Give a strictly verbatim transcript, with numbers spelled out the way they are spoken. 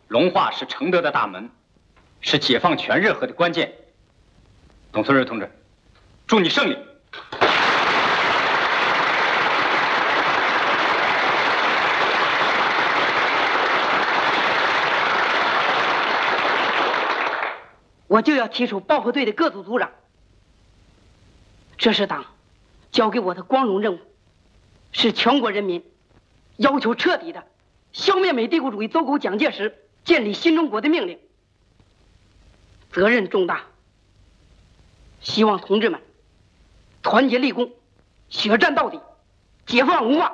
龙化是承德的大门，是解放全热河的关键。董存瑞同志，祝你胜利！ 我就要提出爆破队的各组组长。这是党交给我的光荣任务，是全国人民要求彻底的消灭美帝国主义走狗蒋介石，建立新中国的命令，责任重大。希望同志们团结立功，血战到底，解放文化。